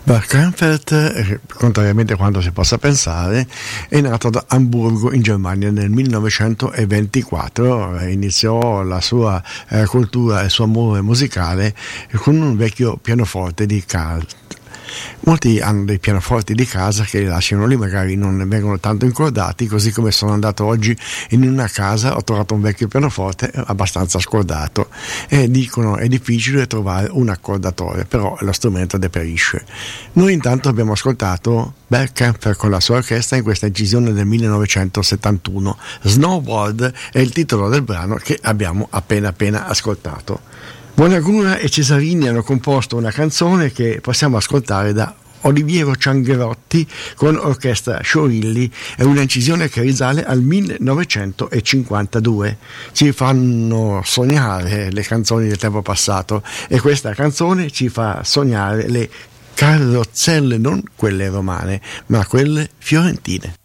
Berkenfeld, contrariamente a quanto si possa pensare, è nato ad Amburgo in Germania nel 1924. Iniziò la sua cultura e il suo amore musicale con un vecchio pianoforte di casa. Molti hanno dei pianoforti di casa che li lasciano lì, magari non vengono tanto incordati, così come sono andato oggi in una casa, ho trovato un vecchio pianoforte abbastanza scordato e dicono è difficile trovare un accordatore, però lo strumento deperisce. Noi intanto abbiamo ascoltato Berkenfeld con la sua orchestra in questa incisione del 1971. Snowboard è il titolo del brano che abbiamo appena ascoltato. Bonagura e Cesarini hanno composto una canzone che possiamo ascoltare da Oliviero Ciangherotti con orchestra Sciorilli, è un'incisione che risale al 1952. Ci fanno sognare le canzoni del tempo passato e questa canzone ci fa sognare le carrozzelle, non quelle romane, ma quelle fiorentine.